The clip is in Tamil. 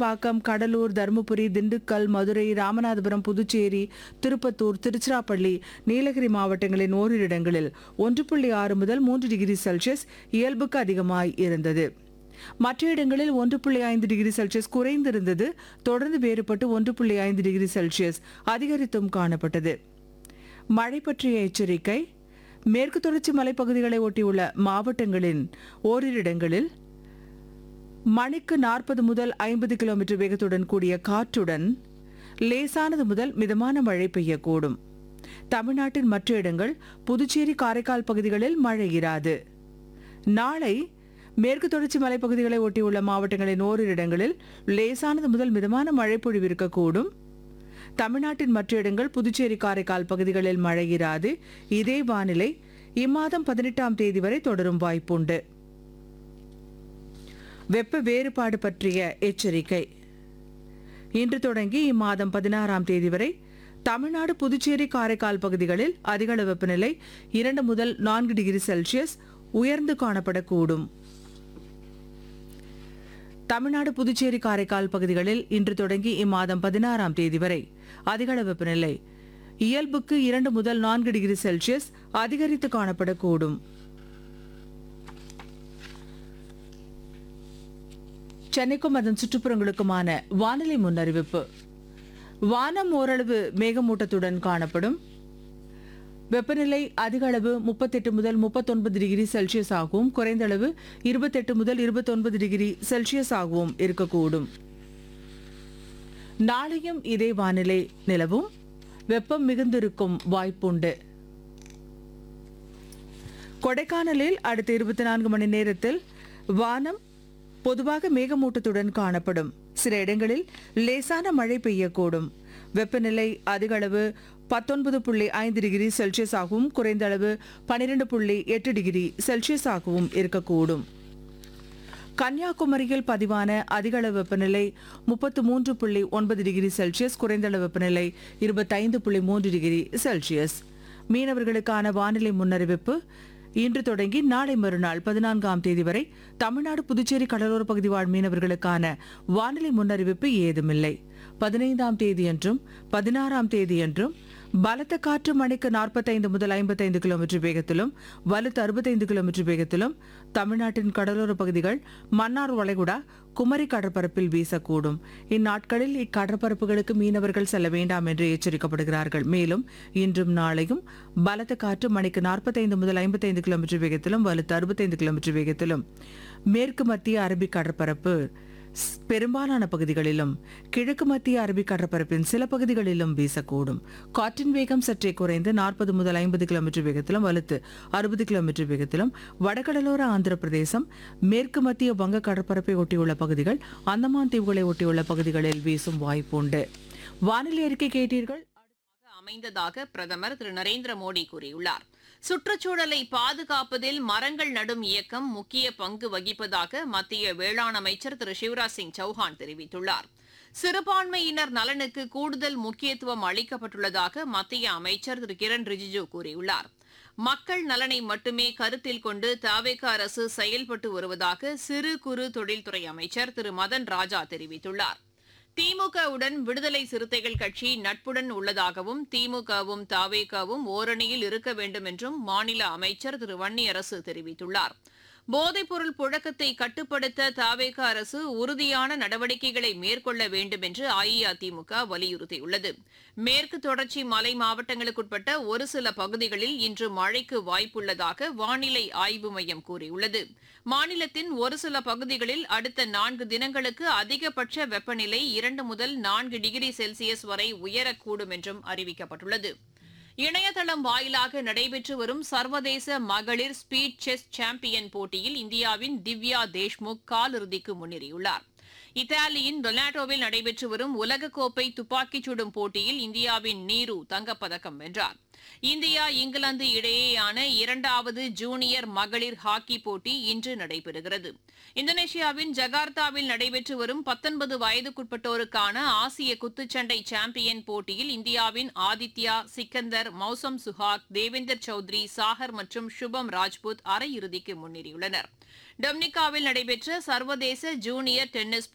பாக்கம், கடலூர், தருமபுரி, திண்டுக்கல், மதுரை, ராமநாதபுரம், புதுச்சேரி, திருப்பத்தூர், திருச்சிராப்பள்ளி, நீலகிரி மாவட்டங்களின் ஓரிரு இடங்களில் 1.6 முதல் 3 டிகிரி செல்சியஸ் இயல்புக்கு அதிகமாய் இருந்தது. மற்ற இடங்களில் 1.5 டிகிரி செல்சியஸ் குறைந்திருந்தது. தொடர்ந்து வேறுபட்டு 1.5 டிகிரி செல்சியஸ் அதிகரித்தும் காணப்பட்டது. மழை பற்றிய எச்சரிக்கை. மேற்கு தொடர்ச்சி மலைப்பகுதிகளை ஒட்டியுள்ள மாவட்டங்களின் ஓரிரு இடங்களில் மணிக்கு 40 முதல் 50 கிலோமீட்டர் வேகத்துடன் கூடிய காற்றுடன் லேசானது முதல் மிதமான மழை பெய்யக்கூடும். தமிழ்நாட்டின் மற்ற இடங்கள், புதுச்சேரி, காரைக்கால் பகுதிகளில் மழை இராது. நாளை மேற்கு தொடர்ச்சி மலைப்பகுதிகளை ஒட்டியுள்ள மாவட்டங்களின் ஓரிரு இடங்களில் லேசானது முதல் மிதமான மழை பொழிவு இருக்கக்கூடும். தமிழ்நாட்டின் மற்ற இடங்கள், புதுச்சேரி, காரைக்கால் பகுதிகளில் மழை இராது. இதே வானிலை இம்மாதம் 18ஆம் தேதி வரை தொடரும் வாய்ப்புண்டு. வெப்ப வேறுபாடு பற்றிய எச்சரிக்கை. இன்று தொடங்கி இம்மாதம் 16ஆம் தேதி வரை தமிழ்நாடு, புதுச்சேரி, காரைக்கால் பகுதிகளில் அதிகளவு வெப்பநிலை 2 முதல் 4 டிகிரி செல்சியஸ் உயர்ந்து காணப்படக்கூடும். தமிழ்நாடு, புதுச்சேரி, காரைக்கால் பகுதிகளில் இன்று தொடங்கி இம்மாதம் 16ஆம் தேதி வரை அதிகளவு வெப்பநிலை இயல்புக்கு 2 முதல் 4 டிகிரி செல்சியஸ் அதிகரித்து காணப்படக்கூடும். சென்னைக்கும் அதன் சுற்றுப்புறங்களுக்குமான வானிலை முன்னறிவிப்பு. வானம் ஓரளவு மேகமூட்டத்துடன் காணப்படும். வெப்பநிலை அதிக அளவு 38 முதல் 39 டிகிரி செல்சியஸ் ஆகவும், குறைந்த அளவு 28 முதல் 29 டிகிரி செல்சியஸ் ஆகவும் இருக்கக்கூடும். நாளையும் இதே வானிலை நிலவும். வெப்பம் மிகுந்திருக்கும் வாய்ப்புண்டு. கொடைக்கானலில் அடுத்த 24 மணி நேரத்தில் வானம் பொதுவாக மேகமூட்டத்துடன் காணப்படும். சில இடங்களில் லேசான மழை பெய்யக்கூடும். வெப்பநிலை அதிக அளவு 19.5 டிகிரி செல்சியஸ் ஆகவும், குறைந்த அளவு 12.8 டிகிரி செல்சியஸ் ஆகவும் இருக்கக்கூடும். கன்னியாகுமரியில் பதிவான அதிக அளவு வெப்பநிலை 33.9 டிகிரி செல்சியஸ், குறைந்த அளவு வெப்பநிலை 25.3 டிகிரி செல்சியஸ். மீனவர்களுக்கான வானிலை முன்னறிவிப்பு. இன்று தொடங்கி நாளை மறுநாள் 14ஆம் தேதி வரை தமிழ்நாடு, புதுச்சேரி கடலோர பகுதி வாழ் மீனவர்களுக்கான வானிலை முன்னறிவிப்பு ஏதுமில்லை. 15ஆம் தேதியன்றும் 16ஆம் தேதியன்றும் பலத்த காற்று மணிக்கு 45 முதல் 55 கிலோமீட்டர் வேகத்திலும், வலுத்து 65 கிலோமீட்டர் வேகத்திலும் தமிழ்நாட்டின் கடலோர பகுதிகள், மன்னார் வளைகுடா, குமரி கடற்பரப்பில் வீசக்கூடும். இந்நாட்களில் இக்கடற்பரப்புகளுக்கு மீனவர்கள் செல்ல வேண்டாம் என்று எச்சரிக்கப்படுகிறார்கள். மேலும் இன்றும் நாளையும் பலத்த காற்று மணிக்கு 45 முதல் 55 கிலோமீட்டர் வேகத்திலும், வலுத்து 65 கிலோமீட்டர் வேகத்திலும் மேற்கு மத்திய அரபிக் கடற்பரப்பு பெரும்பாலான பகுதிகளிலும், கிழக்கு மத்திய அரபிக் கடற்பரப்பின் சில பகுதிகளிலும் வீசக்கூடும். காற்றின் வேகம் சற்றே குறைந்து 40 முதல் 50 கிலோமீட்டர் வேகத்திலும், வலுத்து 60 கிலோமீட்டர் வேகத்திலும் வடகடலோர ஆந்திர பிரதேசம், மேற்கு மத்திய வங்க கடற்பரப்பை ஒட்டியுள்ள பகுதிகள், அந்தமான் தீவுகளை ஒட்டியுள்ள பகுதிகளில் வீசும் வாய்ப்புண்டு. வானிலை அறிக்கை கேட்டீர்கள். அமைந்ததாக பிரதமர் திரு நரேந்திர மோடி கூறியுள்ளார். சுற்றுச்சூழலை பாதுகாப்பதில் மரங்கள் நடும் இயக்கம் முக்கிய பங்கு வகிப்பதாக மத்திய வேளாண் அமைச்சர் திரு சிவராஜ் சிங் சௌஹான் தெரிவித்துள்ளார். சிறுபான்மையினர் நலனுக்கு கூடுதல் முக்கியத்துவம் அளிக்கப்பட்டுள்ளதாக மத்திய அமைச்சர் திரு கிரண் ரிஜிஜு கூறியுள்ளார். மக்கள் நலனை மட்டுமே கருத்தில் கொண்டு தவேக அரசு செயல்பட்டு வருவதாக சிறு குறு தொழில்துறை அமைச்சர் திரு மதன் ராஜா தெரிவித்துள்ளார். திமுகவுடன் விடுதலை சிறுத்தைகள் கட்சி நட்புடன் உள்ளதாகவும், திமுகவும் தவேகவும் ஓரணியில் இருக்க வேண்டும் என்றும் மாநில அமைச்சர் திரு வன்னியரசு தெரிவித்துள்ளார். போதைப்பொருள் புழக்கத்தை கட்டுப்படுத்த தவேக அரசு உறுதியான நடவடிக்கைகளை மேற்கொள்ள வேண்டும் என்று அஇஅதிமுக வலியுறுத்தியுள்ளது. மேற்கு தொடர்ச்சி மலை மாவட்டங்களுக்குட்பட்ட ஒரு சில பகுதிகளில் இன்று மழைக்கு வாய்ப்புள்ளதாக வானிலை ஆய்வு மையம் கூறியுள்ளது. மாநிலத்தின் ஒரு சில பகுதிகளில் அடுத்த 4 தினங்களுக்கு அதிகபட்ச வெப்பநிலை 2 முதல் 4 டிகிரி செல்சியஸ் வரை உயரக்கூடும் என்றும் அறிவிக்கப்பட்டுள்ளது. இணையதளம் வாயிலாக நடைபெற்று வரும் சர்வதேச மகளிர் ஸ்பீட் செஸ் சாம்பியன் போட்டியில் இந்தியாவின் திவ்யா தேஷ்முக் காலிறுதிக்கு முன்னேறியுள்ளார். இத்தாலியின் டொனாட்டோவில் நடைபெற்று வரும் உலகக்கோப்பை துப்பாக்கிச் சுடும் போட்டியில் இந்தியாவின் நீரு தங்கப்பதக்கம் வென்றார். இந்தியா இங்கிலாந்து இடையேயான 2வது ஜூனியர் மகளிர் ஹாக்கி போட்டி இன்று நடைபெறுகிறது. இந்தோனேஷியாவின் ஜகார்த்தாவில் நடைபெற்று வரும் 19 வயதுக்குட்பட்டோருக்கான ஆசிய குத்துச்சண்டை சாம்பியன் போட்டியில் இந்தியாவின் ஆதித்யா, சிக்கந்தர், மௌசம் சுஹாக், தேவேந்தர் சௌத்ரி, சாகர் மற்றும் சுபம் ராஜ்புத் அரையிறுதிக்கு முன்னேறியுள்ளனர். டொமினிகாவில் நடைபெற்ற சர்வதேச ஜூனியர் டென்னிஸ்